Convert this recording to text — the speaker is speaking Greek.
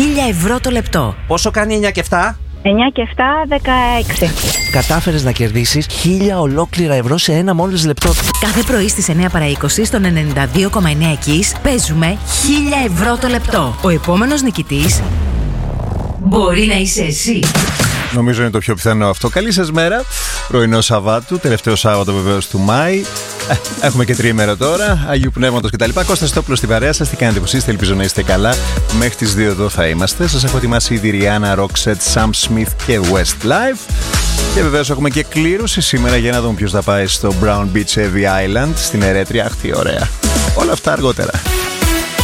1.000 ευρώ το λεπτό. Πόσο κάνει 9 και 7? 9 και 7, 16. Κατάφερες να κερδίσεις 1.000 ολόκληρα ευρώ σε ένα μόλις λεπτό. Κάθε πρωί στις 9 παρά 20 στον 92,9 Kiss παίζουμε 1.000 ευρώ το λεπτό. Ο επόμενος νικητής μπορεί να είσαι εσύ. Νομίζω είναι το πιο πιθανό αυτό. Καλή σας μέρα. Πρωινό Σαββάτου, τελευταίο Σάββατο βεβαίως του Μάη. Έχουμε και τριήμερο τώρα, Αγίου Πνεύματος κτλ. Κώστας Τόπουλος στην παρέα σας. Τι κάνετε, πως είστε? Ελπίζω να είστε καλά. Μέχρι τις 2 εδώ θα είμαστε. Σας έχω ετοιμάσει ήδη Rihanna, Roxette, Sam Smith και Westlife. Και βεβαίως έχουμε και κλήρωση σήμερα για να δούμε ποιος θα πάει στο Brown Beach Heavy Island στην Ερέτρια. Αχ, τι ωραία. Όλα αυτά αργότερα.